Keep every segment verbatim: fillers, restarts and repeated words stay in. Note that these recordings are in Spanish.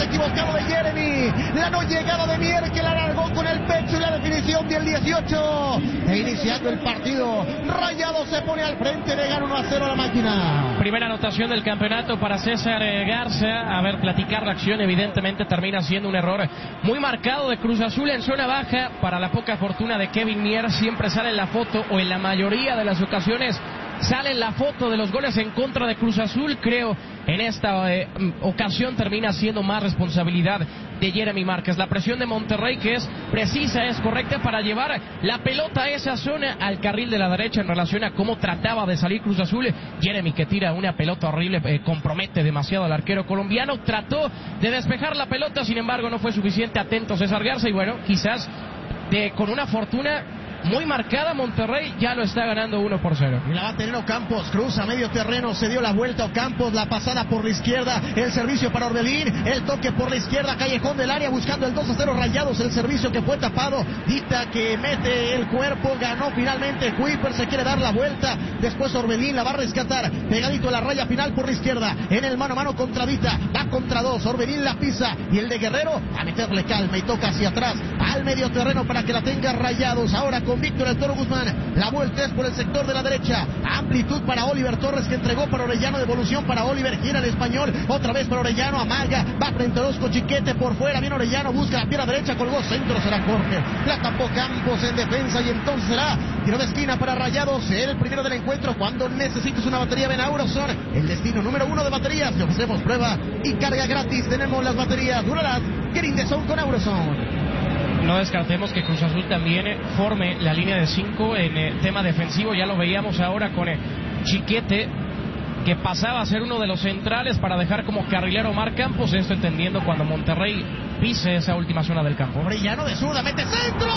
equivocado de Jeremy. La no llegada de Mier, que la alargó con el pecho y la definición del dieciocho. E iniciando el partido, Rayados se pone al frente, le gana uno a cero a la máquina. Primera anotación del campeonato para César Garza. A ver, platicar la acción, evidentemente termina siendo un error muy marcado de Cruz Azul en zona baja. Para la poca fortuna de Kevin Mier, siempre sale en la foto, o en la mayoría de las ocasiones sale en la foto de los goles en contra de Cruz Azul. Creo en esta eh, ocasión termina siendo más responsabilidad de Jeremy Márquez. La presión de Monterrey, que es precisa, es correcta para llevar la pelota a esa zona, al carril de la derecha, en relación a cómo trataba de salir Cruz Azul. Jeremy, que tira una pelota horrible, eh, compromete demasiado al arquero colombiano. Trató de despejar la pelota, sin embargo no fue suficiente. Atento César Garza, y bueno, quizás de, con una fortuna muy marcada, Monterrey ya lo está ganando uno por cero. Y la va a tener Ocampos, cruza medio terreno, se dio la vuelta Ocampos, la pasada por la izquierda, el servicio para Orbelín, el toque por la izquierda, callejón del área buscando el dos a cero Rayados, el servicio que fue tapado, Dita que mete el cuerpo, ganó finalmente Kuiper, se quiere dar la vuelta, después Orbelín la va a rescatar, pegadito a la raya final por la izquierda, en el mano a mano contra Dita, va contra dos, Orbelín la pisa, y el de Guerrero a meterle calma y toca hacia atrás, al medio terreno para que la tenga Rayados, ahora con Víctor el Toro Guzmán, la vuelta es por el sector de la derecha, amplitud para Oliver Torres, que entregó para Orellano, devolución para Oliver, gira el español, otra vez para Orellano, amaga, va frente a dos, Chiquete por fuera, viene Orellano, busca la pierna derecha, colgó centro, será Jorge, la tapó Campos en defensa, y entonces será tiro de esquina para Rayados, el primero del encuentro. Cuando necesites una batería, ven a Auroson, el destino número uno de baterías, te ofrecemos prueba y carga gratis, tenemos las baterías Duralat, Green the Zone con Auroson. No descartemos que Cruz Azul también eh, forme la línea de cinco en eh, tema defensivo. Ya lo veíamos ahora con eh, Chiquete, que pasaba a ser uno de los centrales para dejar como carrilero Omar Campos. Esto entendiendo cuando Monterrey pise esa última zona del campo. Orellano de zurda, mete centro.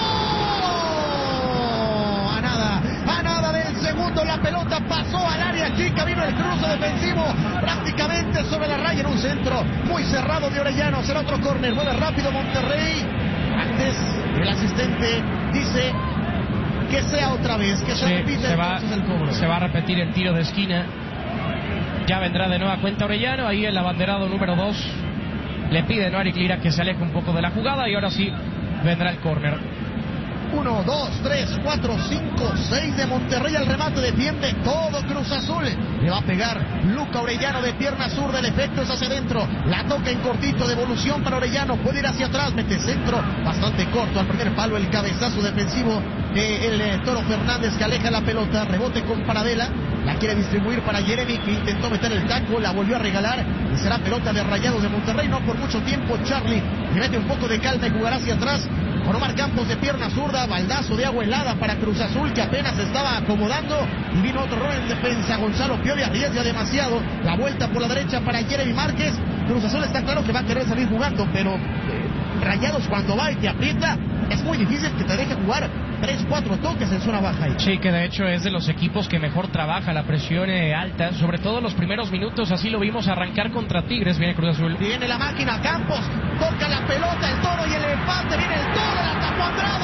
A nada, a nada del segundo. La pelota pasó al área chica, vino el cruce defensivo prácticamente sobre la raya en un centro muy cerrado de Orellano. Será otro córner, mueve rápido Monterrey. Antes el asistente dice que sea otra vez, que se sí, repita se va, entonces el cobro. Se va a repetir el tiro de esquina. Ya vendrá de nueva cuenta Orellano, ahí el abanderado número dos le pide a Eric Lira que se aleje un poco de la jugada, y ahora sí vendrá el córner. Uno, dos, tres, cuatro, cinco, seis de Monterrey. Al remate defiende todo Cruz Azul. Le va a pegar Luca Orellano de pierna zurda. El efecto es hacia adentro. La toca en cortito. Devolución para Orellano. Puede ir hacia atrás. Mete centro bastante corto al primer palo. El cabezazo defensivo de el eh, Toro Fernández, que aleja la pelota. Rebote con Paradela. La quiere distribuir para Jeremy, que intentó meter el taco. La volvió a regalar. Y será pelota de Rayados de Monterrey. No por mucho tiempo. Charlie le mete un poco de calma y jugará hacia atrás. Con Omar Campos de pierna zurda, baldazo de agua helada para Cruz Azul, que apenas se estaba acomodando, y vino otro rol en defensa. Gonzalo Piovi arriesga demasiado, la vuelta por la derecha para Jeremy Márquez. Cruz Azul está claro que va a querer salir jugando, pero eh, Rayados cuando va y te aprieta, es muy difícil que te deje jugar tres, cuatro toques en zona baja. Ahí. Sí, que de hecho es de los equipos que mejor trabaja la presión eh, alta, sobre todo en los primeros minutos. Así lo vimos arrancar contra Tigres. Viene Cruz Azul. Viene la máquina, Campos, toca la pelota, el Toro, y el empate, viene el Toro, la tapó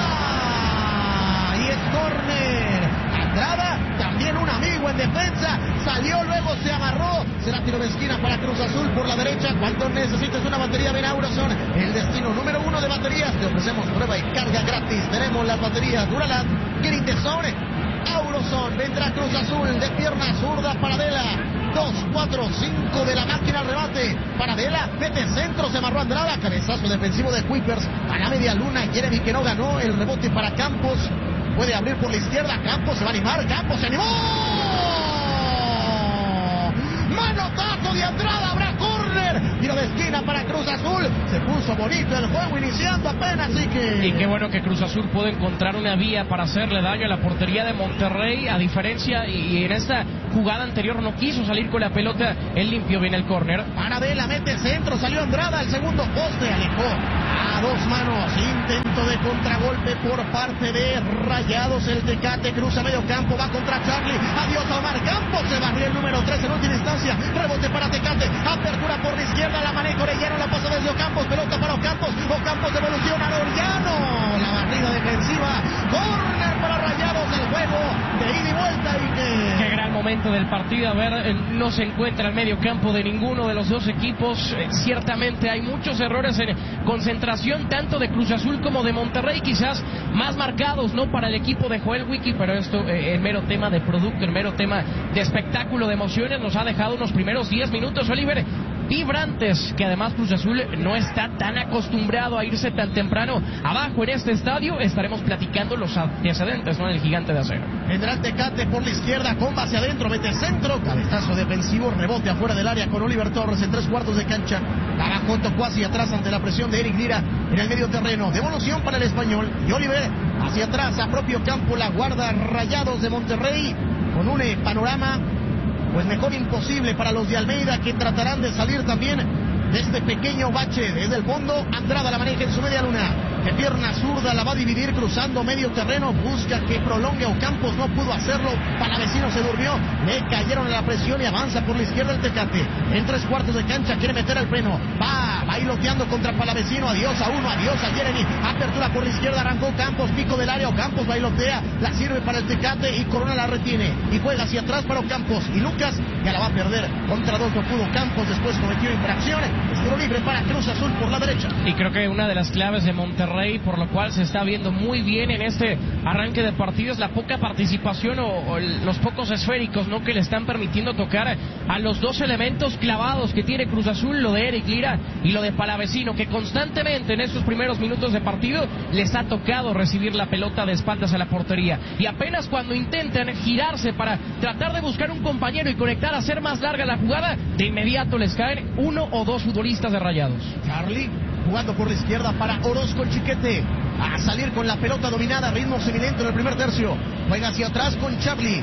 Andrada, y es córner. Andrada, también un amigo en defensa, salió, luego se amarró, será tiro de esquina para Cruz Azul por la derecha. Cuando necesites una batería, ven a Auroson, el destino número uno de baterías, te ofrecemos prueba y carga gratis, tenemos las baterías Duralat, Green the Zone, Auroson. Vendrá Cruz Azul de pierna zurda, Paradela, dos, cuatro, cinco de la máquina al remate, Paradela, mete centro, se amarró Andrada, cabezazo defensivo de Kuipers, a la media luna, Jeremy, que no ganó, el rebote para Campos, puede abrir por la izquierda, Campos se va a animar, Campos se animó, manotazo de Andrada, habrá córner, tiro de esquina para Cruz Azul, se puso bonito el juego iniciando apenas, así que... Y qué bueno que Cruz Azul puede encontrar una vía para hacerle daño a la portería de Monterrey, a diferencia, y en esta jugada anterior no quiso salir con la pelota, él limpió bien el córner. Paradela mete centro, salió Andrada al segundo poste, alejó a dos manos, intento de contragolpe por parte de Rayados, el Tecate cruza medio campo, va contra Charlie, adiós a Omar Campos, se barrió el número tres en última instancia, rebote para Tecate, apertura por la izquierda, la maneja Orellano, la pasa desde Ocampos, pelota para Ocampos, Ocampos devolución a Orellano, la barrida defensiva, córner para Rayados, el juego de ida y vuelta, y que... Qué gran momento momento del partido. A ver, no se encuentra el medio campo de ninguno de los dos equipos. Eh, ciertamente hay muchos errores en concentración, tanto de Cruz Azul como de Monterrey, quizás más marcados, ¿no?, para el equipo de Joel Wiki, pero esto, eh, el mero tema de producto, el mero tema de espectáculo, de emociones, nos ha dejado unos primeros diez minutos, Oliver, vibrantes, que además Cruz Azul no está tan acostumbrado a irse tan temprano abajo en este estadio. Estaremos platicando los antecedentes, ¿no?, en el Gigante de Acero. Vendrá el Tecate por la izquierda, comba hacia adentro, mete centro, cabezazo defensivo, rebote afuera del área con Oliver Torres en tres cuartos de cancha. Abajo tocó hacia atrás ante la presión de Eric Lira en el medio terreno. Devolución para el español y Oliver hacia atrás a propio campo, la guarda Rayados de Monterrey con un eh, panorama pues mejor imposible para los de Almeida, que tratarán de salir también de este pequeño bache. Desde el fondo, Andrada la maneja en su media luna, de pierna zurda la va a dividir cruzando medio terreno, busca que prolongue Ocampos, no pudo hacerlo, Palavecino se durmió, le cayeron a la presión y avanza por la izquierda el Tecate, en tres cuartos de cancha quiere meter el freno, va bailoteando contra Palavecino, adiós a uno, adiós a Jeremy, apertura por la izquierda, arrancó Ocampos, pico del área, Ocampos bailotea, la sirve para el Tecate y Corona la retiene, y juega hacia atrás para Ocampos, y Lucas ya la va a perder, contra dos no pudo Ocampos, después cometió infracción, estiro libre para Cruz Azul por la derecha. Y creo que una de las claves de Monterrey, por lo cual se está viendo muy bien en este arranque de partido, es la poca participación o, o el, los pocos esféricos, ¿no?, que le están permitiendo tocar a los dos elementos clavados que tiene Cruz Azul, lo de Eric Lira y lo de Palavecino, que constantemente en estos primeros minutos de partido les ha tocado recibir la pelota de espaldas a la portería, y apenas cuando intentan girarse para tratar de buscar un compañero y conectar, a hacer más larga la jugada, de inmediato les caen uno o dos futbolistas de Rayados. Charlie jugando por la izquierda para Orozco el Chiquete, a salir con la pelota dominada, ritmo semilento en el primer tercio, juega hacia atrás con Charlie,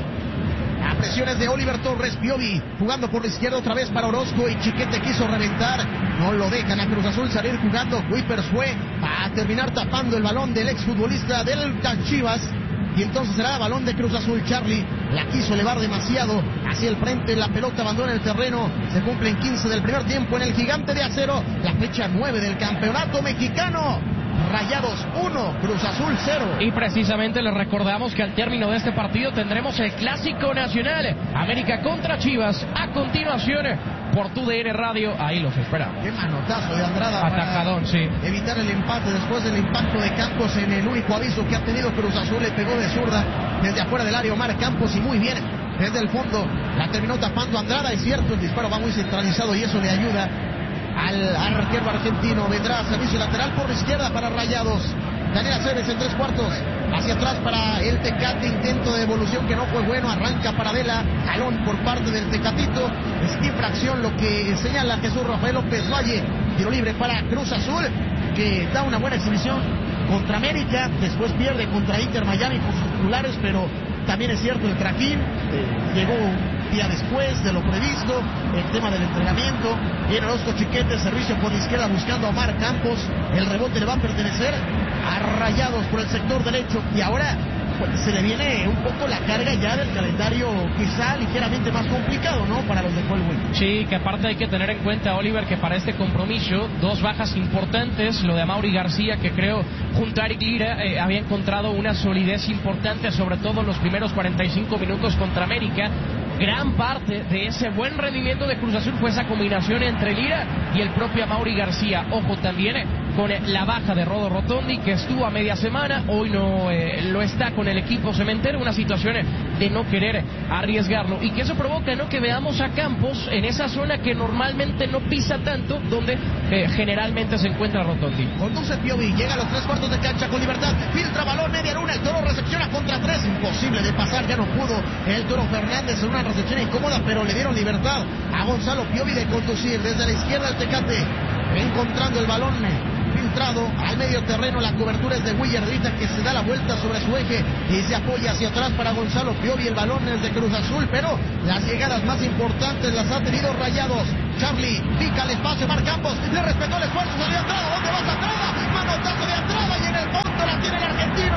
a presiones de Oliver Torres, Piovi jugando por la izquierda otra vez para Orozco, y Chiquete quiso reventar, no lo dejan a Cruz Azul salir jugando, Kuipers fue a terminar tapando el balón del exfutbolista del Chivas, y entonces será balón de Cruz Azul. Charlie la quiso elevar demasiado hacia el frente, la pelota abandona el terreno, se cumplen quince del primer tiempo en el Gigante de Acero, la fecha nueve del campeonato mexicano. Rayados uno, Cruz Azul cero. Y precisamente les recordamos que al término de este partido tendremos el Clásico Nacional, América contra Chivas, a continuación por tu D N Radio, ahí los esperamos. Qué manotazo de Andrada. Atajadón, sí. Evitar el empate después del impacto de Campos en el único aviso que ha tenido Cruz Azul, le pegó de zurda desde afuera del área Omar Campos, y muy bien desde el fondo la terminó tapando Andrada. Es cierto, el disparo va muy centralizado y eso le ayuda al arquero argentino. Vendrá servicio lateral por la izquierda para Rayados. Daniel Aceves en tres cuartos, hacia atrás para el Tecate, intento de devolución que no fue bueno, arranca para Vela, jalón por parte del Tecatito, es infracción lo que señala Jesús Rafael López Valle, tiro libre para Cruz Azul, que da una buena exhibición contra América, después pierde contra Inter Miami con sus titulares, pero también es cierto, el Traquín eh, llegó un día después de lo previsto, el tema del entrenamiento. Viene Orozco Chiquete, servicio por la izquierda buscando a Omar Campos, el rebote le va a pertenecer a Rayados por el sector derecho, y ahora pues, se le viene un poco la carga ya del calendario, quizá ligeramente más complicado, ¿no?, para los de Colwell. Sí, que aparte hay que tener en cuenta, Oliver, que para este compromiso, dos bajas importantes, lo de Amaury García, que creo junto a Eric Lira eh, había encontrado una solidez importante, sobre todo en los primeros cuarenta y cinco minutos contra América. Gran parte de ese buen rendimiento de Cruz Azul fue esa combinación entre Lira y el propio Amaury García. Ojo también eh, con eh, la baja de Rodo Rotondi, que estuvo a media semana, hoy no eh, lo está con el equipo cementero, una situación eh, de no querer arriesgarlo, y que eso provoca, ¿no?, que veamos a Campos en esa zona que normalmente no pisa tanto, donde eh, generalmente se encuentra Rotondi. Conduce Piovi, llega a los tres cuartos de cancha con libertad, filtra balón, media luna, el Toro recepciona contra tres, imposible de pasar, ya no pudo el Toro Fernández en una recepción incómoda, pero le dieron libertad a Gonzalo Piovi de conducir desde la izquierda el Tecate, encontrando el balón filtrado al medio terreno, la cobertura es de Willardita, que se da la vuelta sobre su eje y se apoya hacia atrás para Gonzalo Piovi. El balón es de Cruz Azul, pero las llegadas más importantes las ha tenido Rayados. Charlie pica el espacio, Mar Campos le respetó el esfuerzo, salió Andrada, ¿dónde vas Andrada? Manotazo de Andrada y en el fondo la tiene el argentino.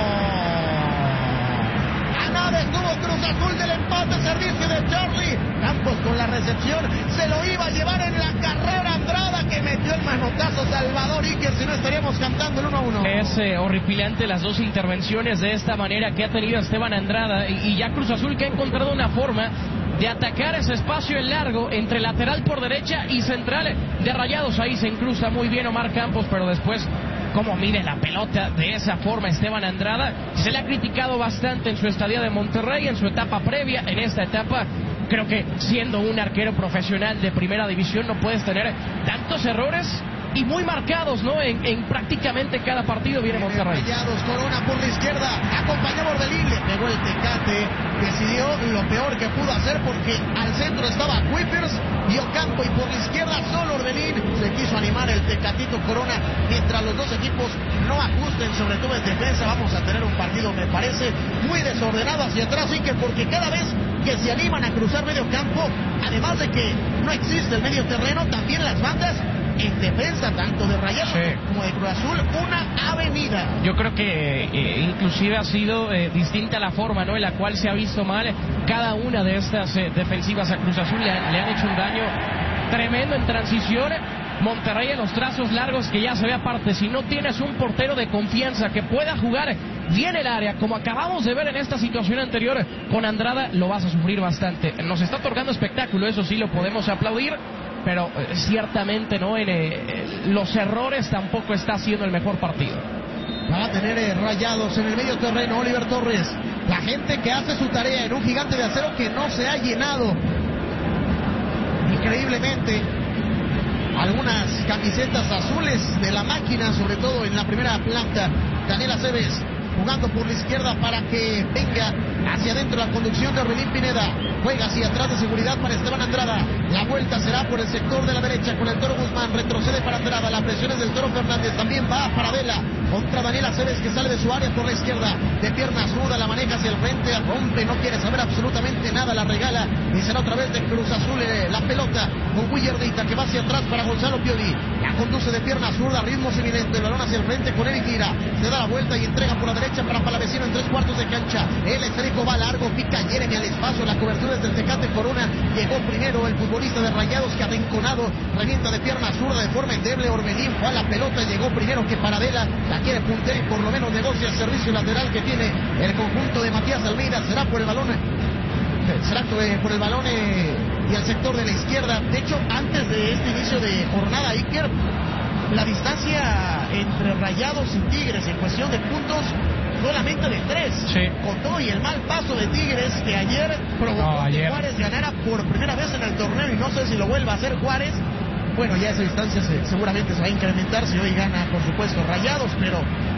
A nada estuvo Cruz Azul del empate, servicio de Charlie. Campos con la recepción, se lo iba a llevar en la carrera Andrada, que metió el manotazo Salvador Iker, si no estaríamos cantando el uno a uno. Es eh, horripilante las dos intervenciones de esta manera que ha tenido Esteban Andrada, y, y ya Cruz Azul que ha encontrado una forma de atacar ese espacio en largo entre lateral por derecha y central de Rayados. Ahí se incrusta muy bien Omar Campos, pero después cómo mide la pelota de esa forma Esteban Andrada. Se le ha criticado bastante en su estadía de Monterrey, en su etapa previa. En esta etapa creo que siendo un arquero profesional de primera división no puedes tener tantos errores y muy marcados, ¿no? En, en prácticamente cada partido viene Monterrey. Rayados, Corona por la izquierda, acompañó a Orbelín, le pegó el Tecate, decidió lo peor que pudo hacer porque al centro estaba Kuipers y Ocampo, y por la izquierda solo Orbelín. Se quiso animar el Tecatito Corona. Mientras los dos equipos no ajusten, sobre todo en defensa, vamos a tener un partido, me parece, muy desordenado hacia atrás, y que porque cada vez que se animan a cruzar medio campo, además de que no existe el medio terreno, también las bandas en defensa tanto de Rayados sí. como de Cruz Azul, una avenida. Yo creo que eh, inclusive ha sido eh, distinta la forma, ¿no?, en la cual se ha visto mal cada una de estas eh, defensivas a Cruz Azul. Le, le han hecho un daño tremendo en transición. Monterrey en los trazos largos, que ya se ve aparte, si no tienes un portero de confianza que pueda jugar bien el área, como acabamos de ver en esta situación anterior con Andrada, lo vas a sufrir bastante. Nos está otorgando espectáculo, eso sí lo podemos aplaudir, pero eh, ciertamente no en eh, los errores tampoco está haciendo el mejor partido. Va a tener eh, Rayados en el medio terreno Oliver Torres, la gente que hace su tarea en un gigante de acero que no se ha llenado increíblemente. Algunas camisetas azules de la máquina, sobre todo en la primera planta. Daniel Aceves jugando por la izquierda para que venga hacia adentro la conducción de Orbelín Pineda. Juega hacia atrás de seguridad para Esteban Andrada. La vuelta será por el sector de la derecha con el Toro Guzmán. Retrocede para Andrada. La presión es del Toro Fernández. También va para Vela contra Daniel Aceves, que sale de su área por la izquierda. De pierna zurda la maneja hacia el frente. Rompe, no quiere saber absolutamente nada. La regala y será otra vez de Cruz Azul eh, la pelota con Willardita, que va hacia atrás para Gonzalo Pioli. La conduce de pierna zurda, ritmos evidentes. El balón hacia el frente con Eric Lira. Se da la vuelta y entrega por la derecha para Palavecino en tres cuartos de cancha. El esférico va largo, pica Jeremy al espacio. La cobertura es del Tecate Corona. Llegó primero el futbolista de Rayados, que arrinconado revienta de pierna zurda de forma endeble. Orbelín fue a la pelota, llegó primero que Paradela. La quiere puntear y por lo menos negocia el servicio lateral que tiene el conjunto de Matías Almeida. Será por el balón, será por el balón eh, y el sector de la izquierda. De hecho, antes de este inicio de jornada, Iker, la distancia entre Rayados y Tigres en cuestión de puntos solamente de tres, sí. Con todo y el mal paso de Tigres, que ayer provocó no, ayer. que Juárez ganara por primera vez en el torneo, y no sé si lo vuelva a hacer Juárez. Bueno, ya esa distancia se, seguramente se va a incrementar si hoy gana, por supuesto, Rayados, pero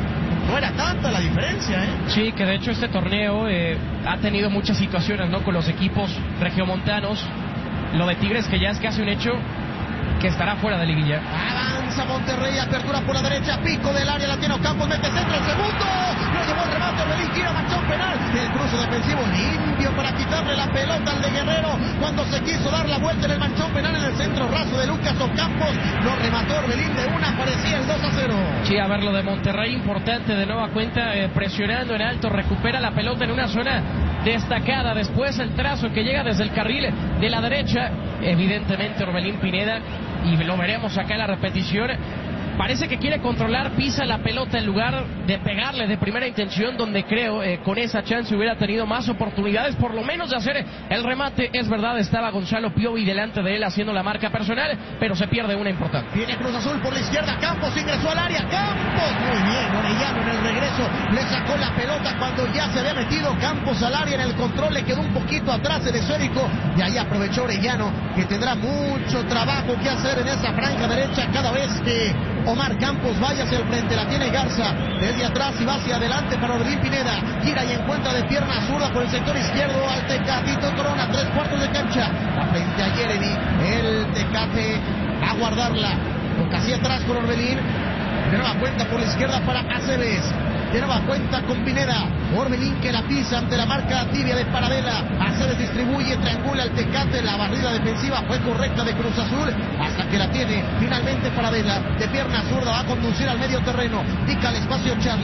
no era tanta la diferencia, ¿eh? Sí, que de hecho este torneo eh, ha tenido muchas situaciones, ¿no?, con los equipos regiomontanos. Lo de Tigres, que ya es casi un hecho que estará fuera de liguilla. Avanza Monterrey, apertura por la derecha, pico del área, la tiene Ocampos, mete centro, el segundo, lo llevó el remate, Orbelín gira, manchón penal, el cruce defensivo limpio para quitarle la pelota al de Guerrero, cuando se quiso dar la vuelta en el manchón penal en el centro raso de Lucas Ocampos, lo remató Orbelín de una, parecía el dos a cero. Sí, a ver, lo de Monterrey, importante de nueva cuenta, eh, presionando en alto, recupera la pelota en una zona destacada, después el trazo que llega desde el carril de la derecha, evidentemente Orbelín Pineda, y lo veremos acá en la repetición, parece que quiere controlar, pisa la pelota en lugar de pegarle de primera intención, donde creo eh, con esa chance hubiera tenido más oportunidades por lo menos de hacer el remate. Es verdad, estaba Gonzalo Piovi delante de él haciendo la marca personal, pero se pierde una importante. Viene Cruz Azul por la izquierda, Campos ingresó al área, Campos, muy bien, Orellano en el regreso, le sacó la pelota cuando ya se había metido Campos al área, en el control le quedó un poquito atrás el esférico, y ahí aprovechó Orellano, que tendrá mucho trabajo que hacer en esa franja derecha cada vez que Omar Campos vaya hacia el frente, la tiene Garza desde atrás y va hacia adelante para Orbelín Pineda, gira y encuentra de pierna zurda por el sector izquierdo al Tecatito Corona, tres cuartos de cancha, la frente a Jeremy, el Tecate a guardarla, toca hacia atrás con Orbelín, de nueva cuenta por la izquierda para Aceves, de nueva cuenta con Pineda, Orbelín que la pisa ante la marca tibia de Paradela, Aceves distribuye, triangula al Tecate, la barrida defensiva fue correcta de Cruz Azul, hasta que la tiene finalmente Paradela, de pierna zurda va a conducir al medio terreno, pica el espacio Charlie.